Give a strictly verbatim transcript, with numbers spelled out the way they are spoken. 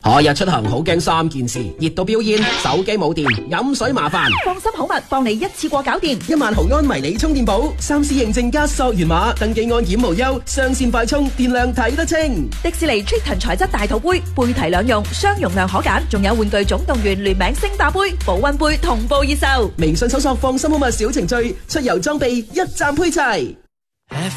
何日出行好驚三件事：熱到飆煙、手機冇電、飲水麻煩。 放心好物幫你一次過搞掂， 一萬毫安迷你充電寶，三 C 認證加溯源碼，登記安檢無憂，雙線快充，電量睇得清。 迪士尼 Triton 材質大肚杯，杯提兩用，雙容量可揀，仲有玩具總動員聯名星霸杯、保溫杯同步熱售。 微信搜索放心好物小程序，出遊裝備一站配齊。